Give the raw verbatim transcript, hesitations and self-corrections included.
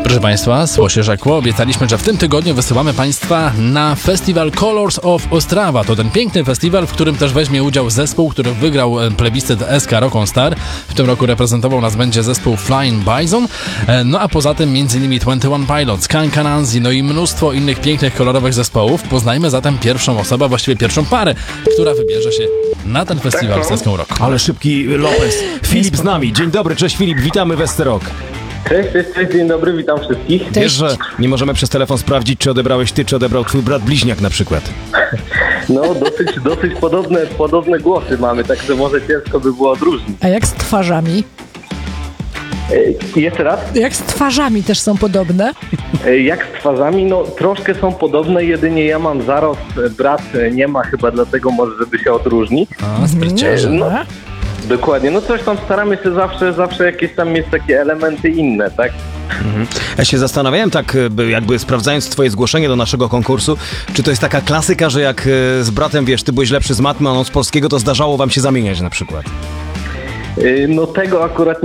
Proszę Państwa, sło się rzekło, obiecaliśmy, że w tym tygodniu wysyłamy Państwa na festiwal Colors of Ostrava. To ten piękny festiwal, w którym też weźmie udział zespół, który wygrał plebiscyt S K Rock on Star. W tym roku reprezentował nas będzie zespół Flying Bison. No a poza tym m.in. dwadzieścia jeden Pilots, Kankananzi, no i mnóstwo innych pięknych, kolorowych zespołów. Poznajmy zatem pierwszą osobę, właściwie pierwszą parę, która wybierze się na ten festiwal w Seską Rock. Ale szybki Lopez. Filip z nami. Dzień dobry, cześć Filip, witamy w S C Rock. Cześć, cześć, cześć, dzień dobry, witam wszystkich. Wiesz, że nie możemy przez telefon sprawdzić, czy odebrałeś ty, czy odebrał twój brat bliźniak na przykład. No, dosyć, dosyć podobne, podobne głosy mamy, także może ciężko by było odróżnić. A jak z twarzami? E, jeszcze raz? Jak z twarzami też są podobne? E, jak z twarzami? No, troszkę są podobne, jedynie ja mam zarost, brat nie ma chyba, dlatego może, żeby się odróżnić. A, spryciarze. No, dokładnie, no coś tam staramy się zawsze, zawsze jakieś tam mieć takie elementy inne, tak? Mhm. Ja się zastanawiałem tak, jakby sprawdzając twoje zgłoszenie do naszego konkursu, czy to jest taka klasyka, że jak z bratem, wiesz, ty byłeś lepszy z matmy, a on z polskiego, to zdarzało wam się zamieniać na przykład? E, no tego akurat